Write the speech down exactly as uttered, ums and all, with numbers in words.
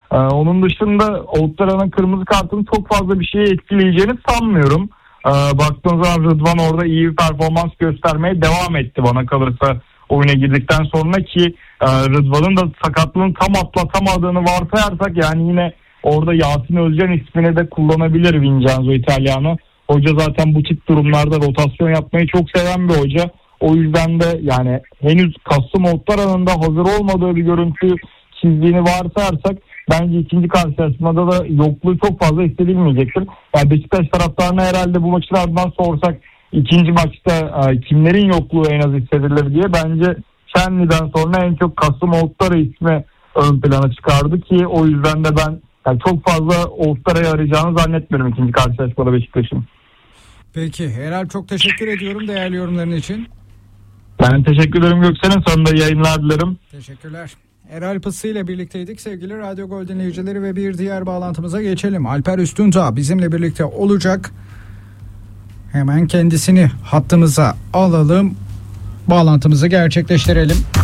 Ee, onun dışında Ouattara'nın kırmızı kartının çok fazla bir şeye etkileyeceğini sanmıyorum. Ee, baktığınız zaman Rıdvan orada iyi bir performans göstermeye devam etti bana kalırsa oyuna girdikten sonra ki e, Rıdvan'ın da sakatlığını tam atlatamadığını varsayarsak yani yine orada Yasin Özcan ismini de kullanabilir Vincenzo Italiano. Hoca zaten bu tip durumlarda rotasyon yapmayı çok seven bir hoca. O yüzden de yani henüz Kasım Ouattara'nın da hazır olmadığı bir görüntü çizdiğini varsayarsak bence ikinci karşılaşmada da yokluğu çok fazla hissedilmeyecektir. Yani Beşiktaş taraftarına herhalde bu maçın ardından sorsak ikinci maçta e, kimlerin yokluğu en az hissedilir diye bence Şenli'den sonra en çok Kasım Ouattara ismi ön plana çıkardı ki o yüzden de ben yani çok fazla Ouattara'yı arayacağını zannetmiyorum ikinci karşılaşmada Beşiktaş'ın. Peki Eralp, çok teşekkür ediyorum değerli yorumların için. Ben teşekkür ederim Göksel'in, sonunda yayınlar dilerim. Teşekkürler. Eralp Issı ile birlikteydik sevgili Radyo Gol dinleyicileri ve bir diğer bağlantımıza geçelim. Alper Üstündağ bizimle birlikte olacak. Hemen kendisini hattımıza alalım. Bağlantımızı gerçekleştirelim.